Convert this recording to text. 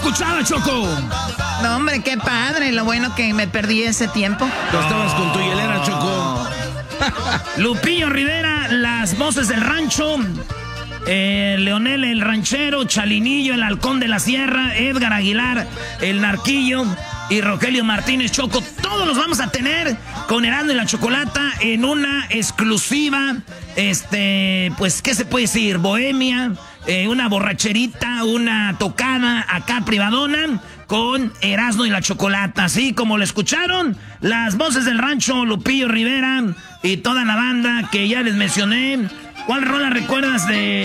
escuchada, Choco. No, hombre, qué padre. Lo bueno que me perdí ese tiempo. Tú estabas con tu hielera, Choco. Lupillo Rivera, las voces del rancho. Leonel el ranchero, Chalinillo, el halcón de la sierra, Edgar Aguilar, el narquillo y Rogelio Martínez, Choco. Todos los vamos a tener con Erasmo y la Chocolata en una exclusiva, pues, ¿qué se puede decir? Bohemia, una borracherita, una tocada acá privadona con Erasmo y la Chocolata. Así como lo escucharon, las voces del rancho, Lupillo Rivera y toda la banda que ya les mencioné. ¿Cuál rola recuerdas de